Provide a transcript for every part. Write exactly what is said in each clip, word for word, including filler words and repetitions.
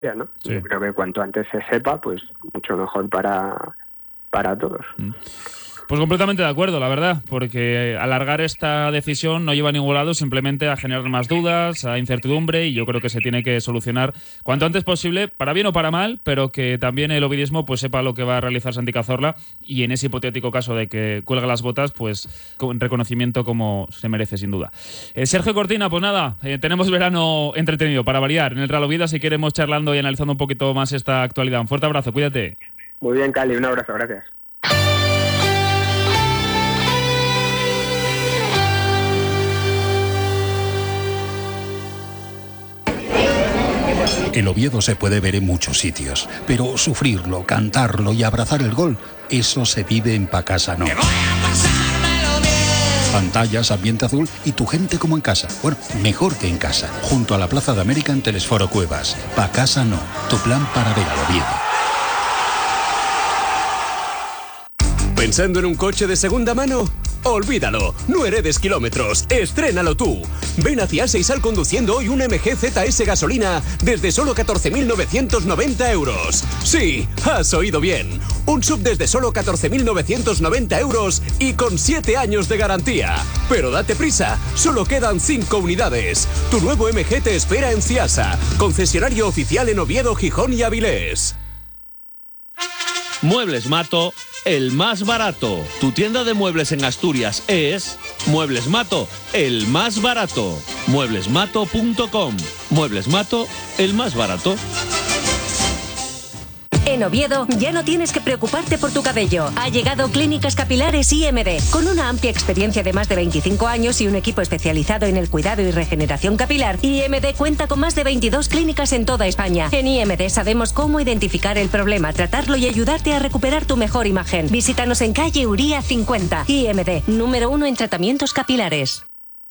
¿no? Sí. Yo creo que cuanto antes se sepa, pues mucho mejor para, para todos. Mm. Pues completamente de acuerdo, la verdad, porque alargar esta decisión no lleva a ningún lado, simplemente a generar más dudas, a incertidumbre, y yo creo que se tiene que solucionar cuanto antes posible, para bien o para mal, pero que también el ovidismo pues sepa lo que va a realizar Santi Cazorla, y en ese hipotético caso de que cuelgue las botas, pues con reconocimiento como se merece, sin duda. Eh, Sergio Cortina, pues nada, eh, tenemos verano entretenido para variar en el Real Oviedo, si queremos charlando y analizando un poquito más esta actualidad. Un fuerte abrazo, cuídate. Muy bien, Cali, un abrazo, gracias. El Oviedo se puede ver en muchos sitios, pero sufrirlo, cantarlo y abrazar el gol, eso se vive en Pacasa No. Pantallas, ambiente azul y tu gente como en casa. Bueno, mejor que en casa. Junto a la Plaza de América en Telesforo Cuevas. Pacasa No, tu plan para ver al Oviedo. ¿Pensando en un coche de segunda mano? Olvídalo, no heredes kilómetros, estrénalo tú. Ven hacia Asa y sal conduciendo hoy un M G Z S gasolina desde solo catorce mil novecientos noventa euros. Sí, has oído bien. Un sub desde solo catorce mil novecientos noventa euros y con siete años de garantía. Pero date prisa, solo quedan cinco unidades. Tu nuevo M G te espera en Ciasa, concesionario oficial en Oviedo, Gijón y Avilés. Muebles Mato, el más barato. Tu tienda de muebles en Asturias es Muebles Mato, el más barato. muebles mato punto com. Muebles Mato, el más barato. En Oviedo ya no tienes que preocuparte por tu cabello. Ha llegado Clínicas Capilares I M D. Con una amplia experiencia de más de veinticinco años y un equipo especializado en el cuidado y regeneración capilar, I M D cuenta con más de veintidós clínicas en toda España. En I M D sabemos cómo identificar el problema, tratarlo y ayudarte a recuperar tu mejor imagen. Visítanos en calle Uría cincuenta. I M D, número uno en tratamientos capilares.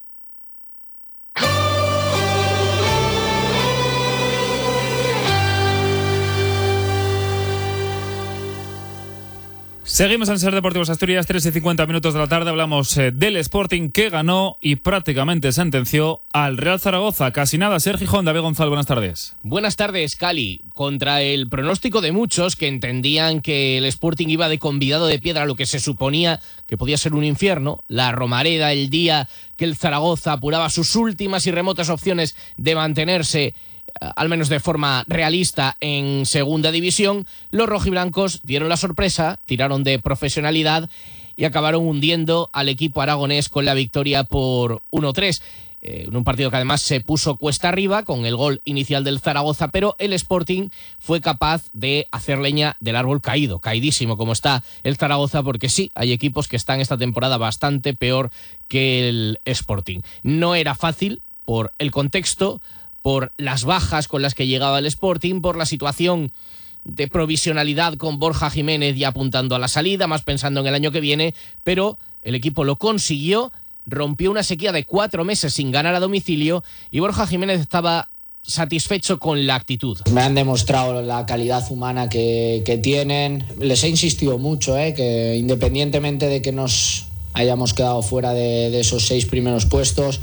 Seguimos en Ser Deportivos Asturias, tres y cincuenta minutos de la tarde. Hablamos eh, del Sporting, que ganó y prácticamente sentenció al Real Zaragoza. Casi nada, Sergio Gijón, David Gonzalo, buenas tardes. Buenas tardes, Cali. Contra el pronóstico de muchos que entendían que el Sporting iba de convidado de piedra a lo que se suponía que podía ser un infierno, la Romareda, el día que el Zaragoza apuraba sus últimas y remotas opciones de mantenerse al menos de forma realista en segunda división, los rojiblancos dieron la sorpresa, tiraron de profesionalidad y acabaron hundiendo al equipo aragonés con la victoria por uno tres. Eh, en un partido que además se puso cuesta arriba con el gol inicial del Zaragoza, pero el Sporting fue capaz de hacer leña del árbol caído, caidísimo como está el Zaragoza, porque sí, hay equipos que están esta temporada bastante peor que el Sporting. No era fácil por el contexto, por las bajas con las que llegaba el Sporting, por la situación de provisionalidad con Borja Jiménez ya apuntando a la salida, más pensando en el año que viene, pero el equipo lo consiguió, rompió una sequía de cuatro meses sin ganar a domicilio y Borja Jiménez estaba satisfecho con la actitud. Me han demostrado la calidad humana que, que tienen. Les he insistido mucho, eh, que independientemente de que nos hayamos quedado fuera de, de esos seis primeros puestos,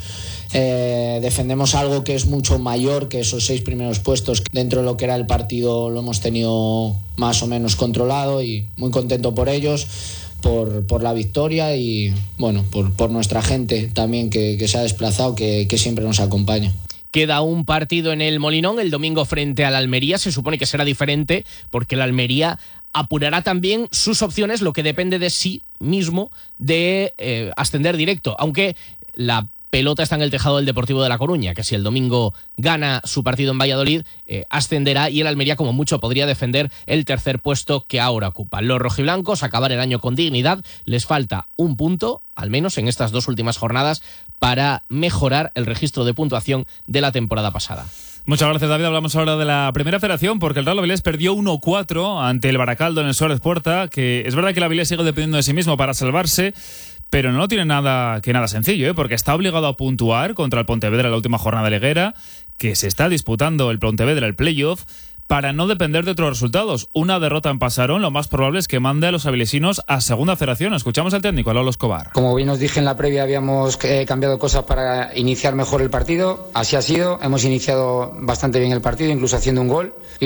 Eh, defendemos algo que es mucho mayor que esos seis primeros puestos. Dentro de lo que era el partido lo hemos tenido más o menos controlado y muy contento por ellos, por, por la victoria y bueno, por, por nuestra gente también que, que se ha desplazado, que, que siempre nos acompaña. Queda un partido en el Molinón el domingo frente al Almería. Se supone que será diferente porque el Almería apurará también sus opciones, lo que depende de sí mismo, de eh, ascender directo, aunque la pelota está en el tejado del Deportivo de La Coruña, que si el domingo gana su partido en Valladolid, eh, ascenderá y el Almería como mucho podría defender el tercer puesto que ahora ocupa. Los rojiblancos acabar el año con dignidad, les falta un punto, al menos en estas dos últimas jornadas, para mejorar el registro de puntuación de la temporada pasada. Muchas gracias, David. Hablamos ahora de la Primera Federación, porque el Real Avilés perdió uno cuatro ante el Baracaldo en el Suárez Puerta, que es verdad que el Avilés sigue dependiendo de sí mismo para salvarse, pero no tiene nada que nada sencillo, ¿eh? Porque está obligado a puntuar contra el Pontevedra en la última jornada liguera, que se está disputando el Pontevedra el playoff, para no depender de otros resultados. Una derrota en Pasarón, lo más probable es que mande a los avilesinos a segunda federación. Escuchamos al técnico, a Lolo Escobar. Como bien os dije en la previa, habíamos eh, cambiado cosas para iniciar mejor el partido. Así ha sido. Hemos iniciado bastante bien el partido, incluso haciendo un gol.